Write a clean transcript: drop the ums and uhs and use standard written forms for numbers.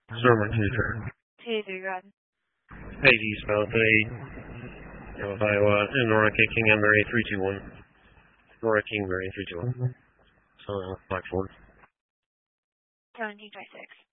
Stormer 2-3. 2-3, go ahead. Hey, eastbound 8. Of Iowa, and Nora King Ember 321. Nora King 321. So, Black 4. 1726.